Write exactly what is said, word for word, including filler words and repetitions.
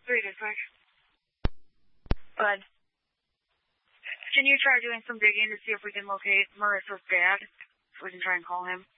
Three dispatch. Bud. Can you try doing some digging to see if we can locate Marissa's dad? So we can try and call him.